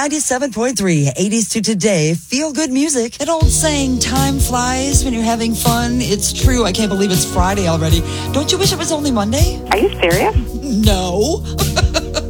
97.3, 80s to today, feel good music. An old saying, time flies when you're having fun. It's true. I can't believe it's Friday already. Don't you wish it was only Monday? Are you serious? No.